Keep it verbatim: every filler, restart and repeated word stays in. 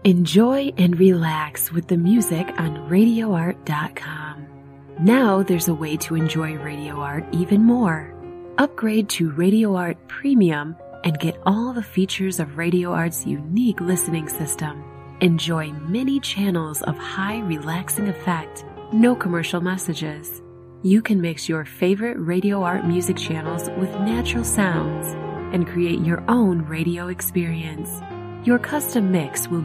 Enjoy and relax with the music on radio art dot com. Now there's a way to enjoy Radio Art even more. Upgrade to Radio Art Premium and get all the features of Radio Art's unique listening system. Enjoy many channels of high relaxing effect, no commercial messages. You can mix your favorite Radio Art music channels with natural sounds and create your own radio experience. Your custom mix will